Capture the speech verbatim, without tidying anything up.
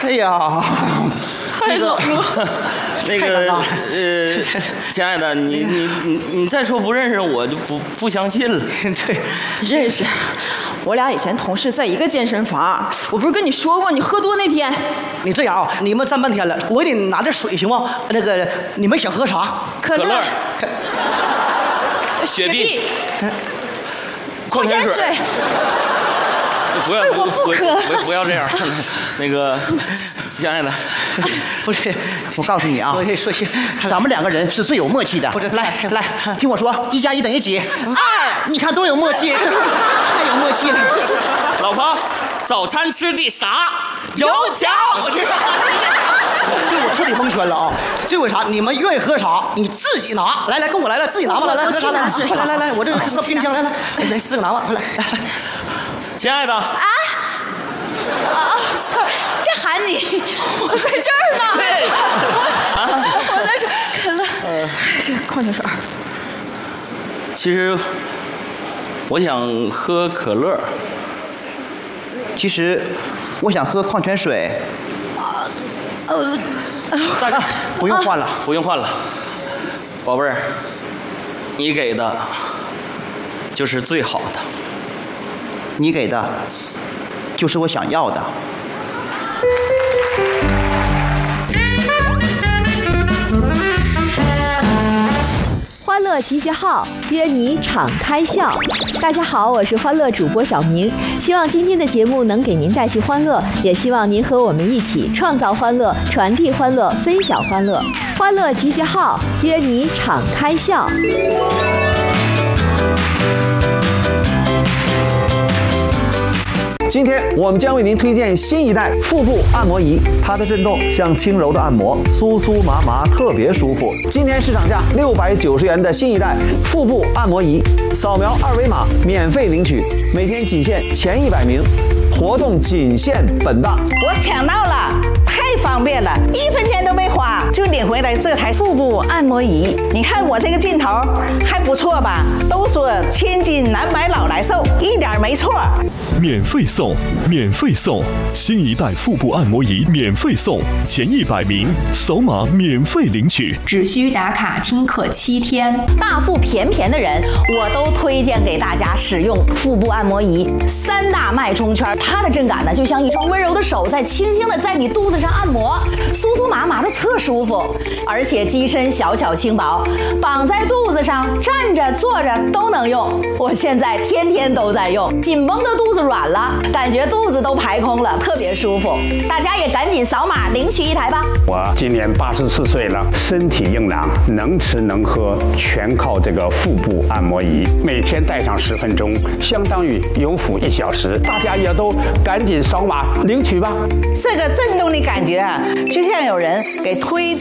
哎呀， 太冷了。那个呃，亲爱的，你你你你再说不认识我就不不相信了。 对， 认识。我俩以前同事在一个健身房，我不是跟你说过你喝多那天？ 你这样啊，你们站半天了，我给你拿点水行吗？那个你们想喝啥？ 可乐、 雪碧、 矿泉水。 不要， 我不渴， 不不要这样。那个，亲爱的， 不是，我告诉你啊，我说些，咱们两个人是最有默契的。不是，来来，听我说，一加一等于几？二，你看多有默契，太有默契了。 老婆，早餐吃的啥？油条。 这我彻底蒙圈了啊！这为啥？你们愿意喝啥，你自己拿。来来，跟我来了，自己拿吧。来来，喝啥？来来来来，我这这冰箱来来，来四个拿吧，快来来来。 亲爱的啊啊 ，sorry， 在喊你，我在这儿呢。 对， 我我在这儿，可乐，呃，矿泉水。 其实我想喝可乐。 其实我想喝矿泉水。 呃， 大哥，不用换了， 不用换了，宝贝儿，你给的就是最好的。 你给的，就是我想要的。 欢乐集结号，约你敞开笑。大家好，我是欢乐主播小明，希望今天的节目能给您带去欢乐，也希望您和我们一起创造欢乐、传递欢乐、分享欢乐。欢乐集结号，约你敞开笑。 今天我们将为您推荐新一代腹部按摩仪，它的震动像轻柔的按摩，酥酥麻麻，特别舒服。今天市场价六百九十元的新一代腹部按摩仪，扫描二维码免费领取，每天仅限前一百名，活动仅限本档。 我抢到了，太方便了，一分钱都没花就领回来这台腹部按摩仪。你看我这个劲头还不错吧？都说千金难买老来瘦，一点没错。 免费送，免费送，新一代腹部按摩仪免费送，前一百名扫码免费领取， 只需打卡听课七天。 大腹便便的人，我都推荐给大家使用腹部按摩仪。三大脉冲圈，它的震感呢，就像一双温柔的手在轻轻的在你肚子上按摩，酥酥麻麻的特舒服，而且机身小巧轻薄，绑在肚子上，站着坐着都能用。我现在天天都在用，紧绷的肚子软了，感觉肚子都排空了，特别舒服。大家也赶紧扫码领取一台吧。 我今年八十四岁了，身体硬朗，能吃能喝，全靠这个腹部按摩仪。每天戴上十分钟，相当于有腹一小时。大家也都赶紧扫码领取吧。 这个震动的感觉啊，就像有人给推。